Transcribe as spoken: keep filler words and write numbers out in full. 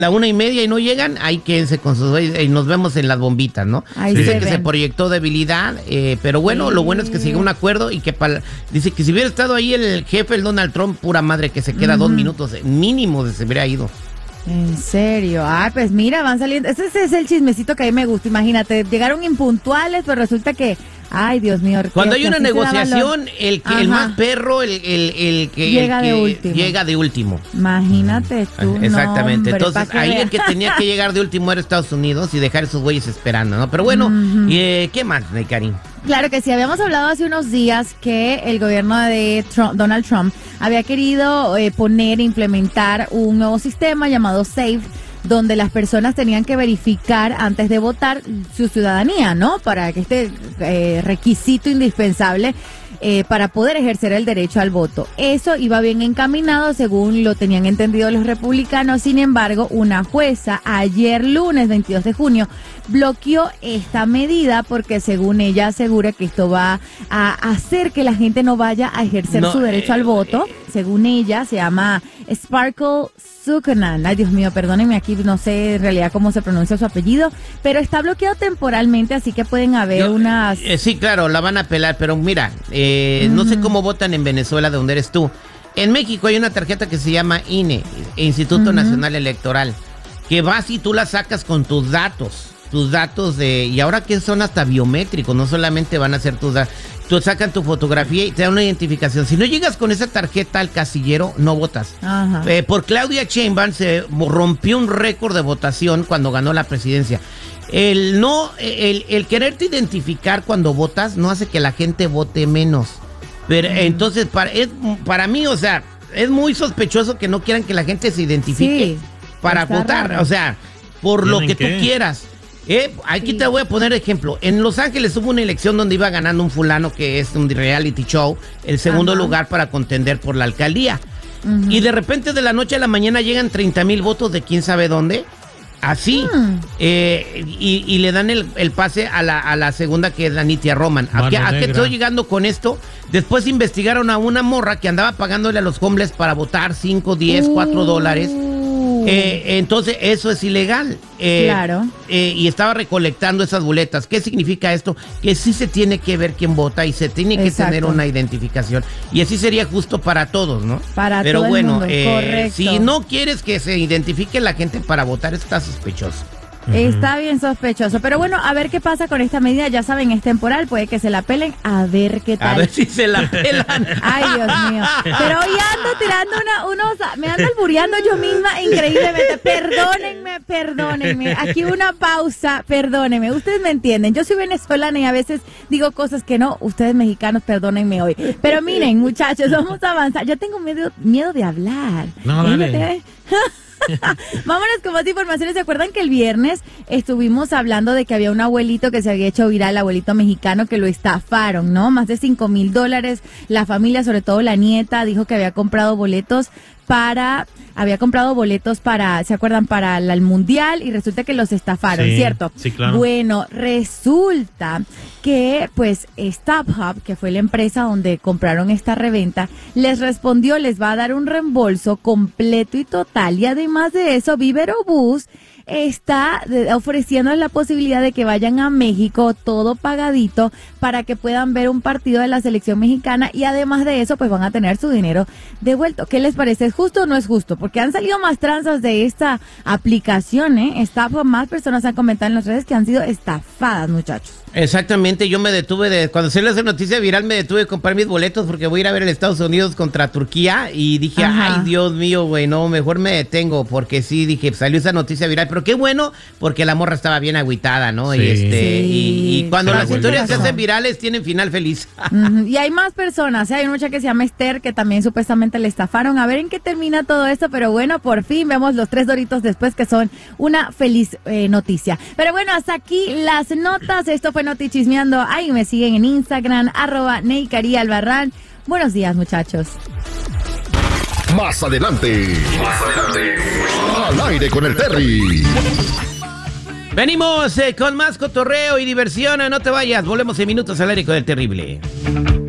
la una y media y no llegan, ahí quédense con sus y nos vemos en las bombitas, ¿no? Ahí dice se que ven. se proyectó debilidad, eh, pero bueno, Sí. lo bueno es que se llegó a un acuerdo y que para, dice que si hubiera estado ahí el jefe, el Donald Trump, pura madre, que se queda Ujú. dos minutos, eh, mínimo de se hubiera ido. En serio, ay, pues mira, van saliendo, ese, ese es el chismecito que a mí me gusta, imagínate, llegaron impuntuales, pero resulta que, ay, Dios mío. Cuando que- hay una que así se da valor. negociación, el que el Ajá. más perro, el, el, el que, Llega el que de último. llega de último. Imagínate tú, no, Exactamente, hombre, entonces pa' que ahí veas. el que tenía que llegar de último era Estados Unidos y dejar esos güeyes esperando, ¿no? Pero bueno, Ujú. eh, ¿qué más, Neikari? Claro que sí, habíamos hablado hace unos días que el gobierno de Trump- Donald Trump había querido eh, poner e implementar un nuevo sistema llamado SAFE, donde las personas tenían que verificar antes de votar su ciudadanía, ¿no? Para que este eh, requisito indispensable eh, para poder ejercer el derecho al voto. Eso iba bien encaminado según lo tenían entendido los republicanos. Sin embargo, una jueza ayer lunes veintidós de junio bloqueó esta medida porque según ella asegura que esto va a hacer que la gente no vaya a ejercer No, su derecho eh, al voto. eh, Según ella, se llama Sparkle Sukunan. Ay, Dios mío, perdónenme aquí, no sé en realidad cómo se pronuncia su apellido, pero está bloqueado temporalmente, así que pueden haber Yo- unas... eh, sí, claro, la van a apelar, pero mira, eh, no sé Ujú. cómo votan en Venezuela, de donde eres tú. En México hay una tarjeta que se llama I N E, Instituto Ujú. Nacional Electoral, que vas y tú la sacas con tus datos, tus datos de... Y ahora que son hasta biométricos, no solamente van a ser tus datos. Tú sacan tu fotografía y te dan una identificación. Si no llegas con esa tarjeta al casillero, no votas. Ajá. Eh, por Claudia Sheinbaum se rompió un récord de votación cuando ganó la presidencia. El no, el, el quererte identificar cuando votas no hace que la gente vote menos. Pero entonces para, es, para mí, o sea, es muy sospechoso que no quieran que la gente se identifique Sí, para está votar. raro. O sea, por lo que ¿Tienen tú qué? quieras. Eh, aquí Sí. te voy a poner ejemplo. En Los Ángeles hubo una elección donde iba ganando un fulano que es un reality show, el segundo Ajá. lugar para contender por la alcaldía. Ujú. Y de repente de la noche a la mañana llegan treinta mil votos de quién sabe dónde. Así. Mm. Eh, y, y le dan el, el pase a la, a la segunda, que es la Nitia Roman. ¿A Mano qué, a qué negra. estoy llegando con esto? Después investigaron a una morra que andaba pagándole a los homeless para votar cinco, diez, cuatro dólares. Uh. Eh, entonces eso es ilegal. Eh, Claro. eh, y estaba recolectando esas boletas. ¿Qué significa esto? Que sí se tiene que ver quién vota y se tiene que Exacto. tener una identificación. Y así sería justo para todos, ¿no? Para Pero todo el bueno, mundo, eh, correcto. si no quieres que se identifique la gente para votar, está sospechoso. Está bien sospechoso. Pero bueno, a ver qué pasa con esta medida. Ya saben, es temporal, puede que se la pelen. A ver qué tal. A ver si se la pelan. Ay, Dios mío. Pero hoy ando tirando una, unos, me ando albureando yo misma increíblemente. Perdónenme, perdónenme. Aquí una pausa, perdónenme. Ustedes me entienden. Yo soy venezolana y a veces digo cosas que no. Ustedes mexicanos, perdónenme hoy. Pero miren, muchachos, vamos a avanzar. Yo tengo miedo, miedo de hablar. No, dale. Fíjate. Vámonos con más informaciones. ¿Se acuerdan que el viernes estuvimos hablando de que había un abuelito que se había hecho viral, abuelito mexicano, que lo estafaron, ¿no? Más de cinco mil dólares. La familia, sobre todo la nieta, dijo que había comprado boletos para, había comprado boletos para, ¿se acuerdan? Para la- el mundial y resulta que los estafaron, Sí, ¿cierto? sí, claro. Bueno, resulta que pues StubHub, que fue la empresa donde compraron esta reventa, les respondió, les va a dar un reembolso completo y total. Y además de eso, Viverobús está de- ofreciendo la posibilidad de que vayan a México todo pagadito para que puedan ver un partido de la selección mexicana y además de eso pues van a tener su dinero devuelto. ¿Qué les parece? ¿Es justo o no es justo? Porque han salido más tranzas de esta aplicación, ¿eh? Estafa, más personas han comentado en las redes que han sido estafadas, muchachos. Exactamente, yo me detuve de, cuando se le hace noticia viral, me detuve de comprar mis boletos porque voy a ir a ver el Estados Unidos contra Turquía y dije, Ajá. ay, Dios mío, güey, no, mejor me detengo porque sí, dije, salió esa noticia viral, pero qué bueno, porque la morra estaba bien agüitada, ¿no? Sí. Y este, Sí, y, y cuando se las la vuelve historias se loca. hacen virales, tienen final feliz. Ujú. Y hay más personas, ¿eh? Hay una muchacha que se llama Esther que también supuestamente le estafaron. A ver en qué termina todo esto, pero bueno, por fin vemos los tres doritos después que son una feliz eh, noticia. Pero bueno, hasta aquí las notas. Esto fue Noti Chismeando. Ahí me siguen en Instagram, arroba Neikari Albarrán. Buenos días, muchachos. Más adelante. Más adelante. Al aire con el Terry. Venimos eh, con más cotorreo y diversión, no te vayas, volvemos en minutos al aire con el terrible.